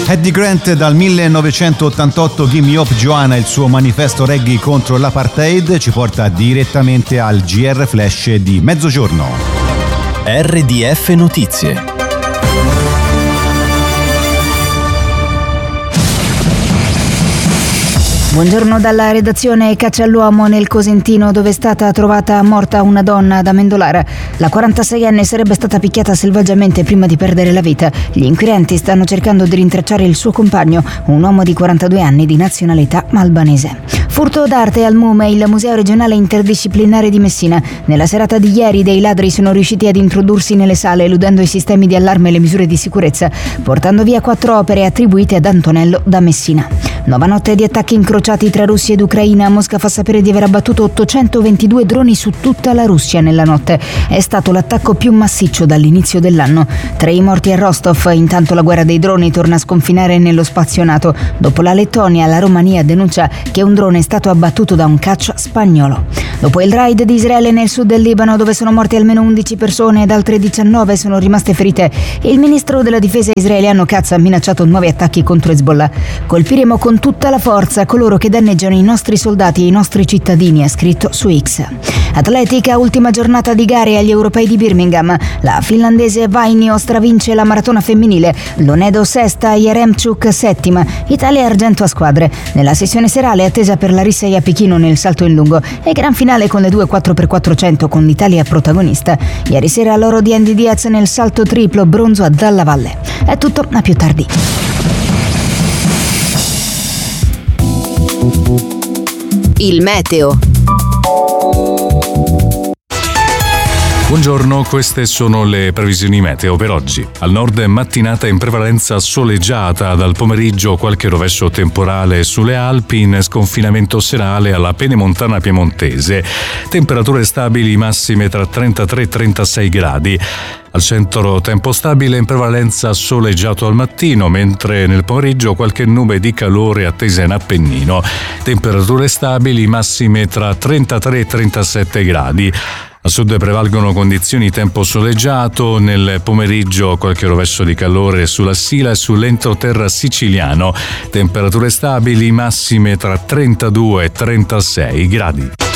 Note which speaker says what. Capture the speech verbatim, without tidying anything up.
Speaker 1: Eddie Grant dal millenovecentottantotto, Gimme Up Joanna, il suo manifesto reggae contro l'apartheid, ci porta direttamente al G R Flash di mezzogiorno.
Speaker 2: R D F Notizie.
Speaker 3: Buongiorno dalla redazione. Caccia all'uomo nel Cosentino, dove è stata trovata morta una donna ad Amendolara. La quarantaseienne sarebbe stata picchiata selvaggiamente prima di perdere la vita. Gli inquirenti stanno cercando di rintracciare il suo compagno, un uomo di quarantadue anni di nazionalità albanese. Furto d'arte al MUME, il Museo Regionale Interdisciplinare di Messina. Nella serata di ieri dei ladri sono riusciti ad introdursi nelle sale eludendo i sistemi di allarme e le misure di sicurezza, portando via quattro opere attribuite ad Antonello da Messina. Nuova notte di attacchi incrociati tra Russia ed Ucraina. Mosca fa sapere di aver abbattuto ottocentoventidue droni su tutta la Russia nella notte. È stato l'attacco più massiccio dall'inizio dell'anno. Tre i morti a Rostov. Intanto la guerra dei droni torna a sconfinare nello spazio NATO. Dopo la Lettonia, la Romania denuncia che un drone è stato abbattuto da un caccia spagnolo. Dopo il raid di Israele nel sud del Libano, dove sono morte almeno undici persone ed altre diciannove sono rimaste ferite, il ministro della difesa israeliano Katz ha minacciato nuovi attacchi contro Hezbollah. Colpiremo con tutta la forza coloro che danneggiano i nostri soldati e i nostri cittadini, ha scritto su X. Atletica, ultima giornata di gare agli europei di Birmingham. La finlandese Vainio stravince la maratona femminile, Lonedo sesta, Yaremchuk settima, Italia argento a squadre. Nella sessione serale è attesa per Larissa Iappichino nel salto in lungo e gran finale con le due quattro per quattrocento con l'Italia protagonista. Ieri sera l'oro di Andy Diaz nel salto triplo, bronzo a Dalla Valle. È tutto, a più tardi.
Speaker 4: Il meteo.
Speaker 5: Buongiorno, queste sono le previsioni meteo per oggi. Al nord mattinata in prevalenza soleggiata, dal pomeriggio qualche rovescio temporale sulle Alpi, in sconfinamento serale alla pedemontana piemontese. Temperature stabili massime tra trentatré e trentasei gradi. Al centro tempo stabile, in prevalenza soleggiato al mattino, mentre nel pomeriggio qualche nube di calore attesa in Appennino. Temperature stabili massime tra trentatré e trentasette gradi. A sud prevalgono condizioni tempo soleggiato, nel pomeriggio qualche rovescio di calore sulla Sila e sull'entroterra siciliano. Temperature stabili massime tra trentadue e trentasei gradi.